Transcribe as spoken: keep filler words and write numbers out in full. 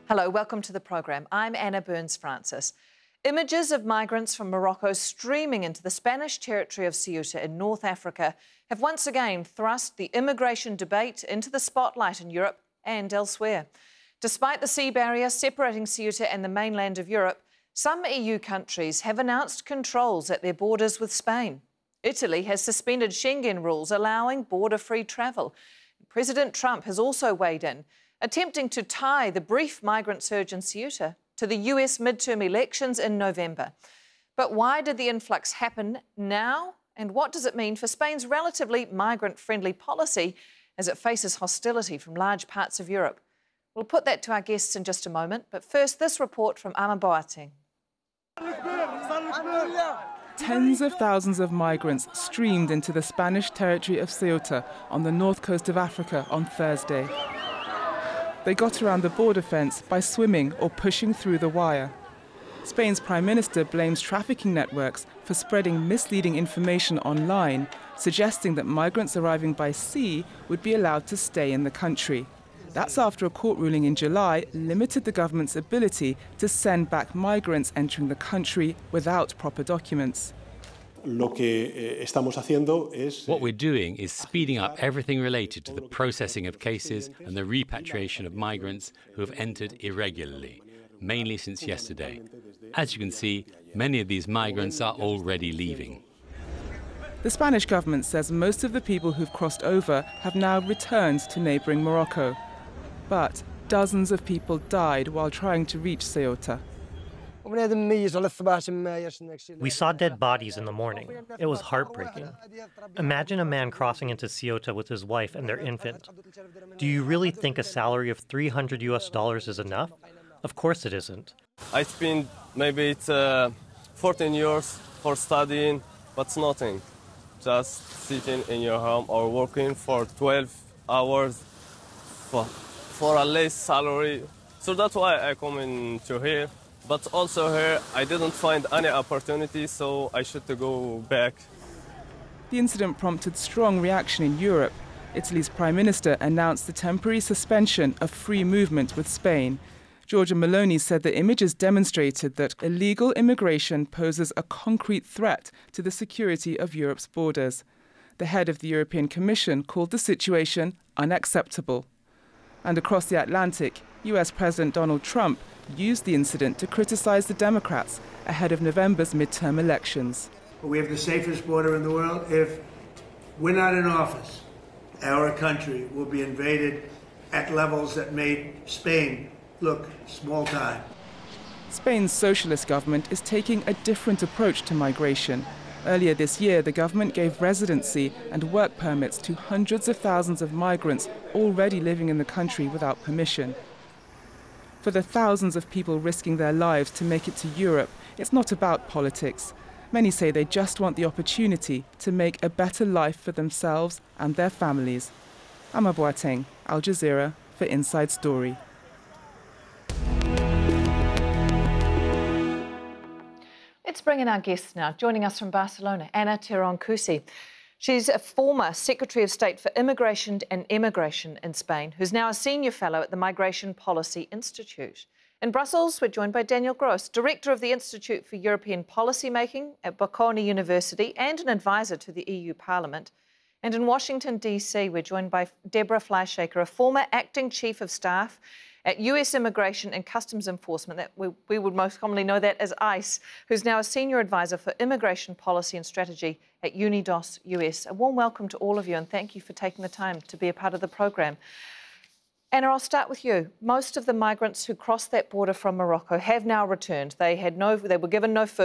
Hello, welcome to the programme. I'm Anna Burns-Francis. Images of migrants from Morocco streaming into the Spanish territory of Ceuta in North Africa have once again thrust the immigration debate into the spotlight in Europe and elsewhere. Despite the sea barrier separating Ceuta and the mainland of Europe, some E U countries have announced controls at their borders with Spain. Italy has suspended Schengen rules allowing border-free travel. President Trump has also weighed in, attempting to tie the brief migrant surge in Ceuta to the U S midterm elections in November. But why did the influx happen now? And what does it mean for Spain's relatively migrant-friendly policy as it faces hostility from large parts of Europe? We'll put that to our guests in just a moment. But first, this report from Ama Boateng. Tens of thousands of migrants streamed into the Spanish territory of Ceuta on the north coast of Africa on Thursday. They got around the border fence by swimming or pushing through the wire. Spain's Prime Minister blames trafficking networks for spreading misleading information online, suggesting that migrants arriving by sea would be allowed to stay in the country. That's after a court ruling in July limited the government's ability to send back migrants entering the country without proper documents. What we're doing is speeding up everything related to the processing of cases and the repatriation of migrants who have entered irregularly, mainly since yesterday. As you can see, many of these migrants are already leaving. The Spanish government says most of the people who've crossed over have now returned to neighbouring Morocco. But dozens of people died while trying to reach Ceuta. We saw dead bodies in the morning. It was heartbreaking. Imagine a man crossing into Ceuta with his wife and their infant. Do you really think a salary of three hundred U S dollars is enough? Of course it isn't. I spent maybe it's uh, fourteen years for studying, but it's nothing. Just sitting in your home or working for twelve hours for, for a less salary. So that's why I come into here. But also here, I didn't find any opportunity, so I should go back. The incident prompted strong reaction in Europe. Italy's Prime Minister announced the temporary suspension of free movement with Spain. Giorgia Meloni said the images demonstrated that illegal immigration poses a concrete threat to the security of Europe's borders. The head of the European Commission called the situation unacceptable. And across the Atlantic, U S President Donald Trump used the incident to criticize the Democrats ahead of November's midterm elections. We have the safest border in the world. If we're not in office, our country will be invaded at levels that made Spain look small time. Spain's socialist government is taking a different approach to migration. Earlier this year, the government gave residency and work permits to hundreds of thousands of migrants already living in the country without permission. For the thousands of people risking their lives to make it to Europe, it's not about politics. Many say they just want the opportunity to make a better life for themselves and their families. Ama Boateng, Al Jazeera for Inside Story. Let's bring in our guests now. Joining us from Barcelona, Ana Tirón-Cusi. She's a former Secretary of State for Immigration and Emigration in Spain, who's now a Senior Fellow at the Migration Policy Institute. In Brussels, we're joined by Daniel Gross, Director of the Institute for European Policymaking at Bocconi University and an advisor to the E U Parliament. And in Washington, D C, we're joined by Deborah Fleischhacker, a former Acting Chief of Staff at U S Immigration and Customs Enforcement, that we, we would most commonly know that as ICE, who's now a Senior Advisor for Immigration Policy and Strategy at Unidos U S. A warm welcome to all of you and thank you for taking the time to be a part of the programme. Anna, I'll start with you. Most of the migrants who crossed that border from Morocco have now returned. They had no, they were given no food.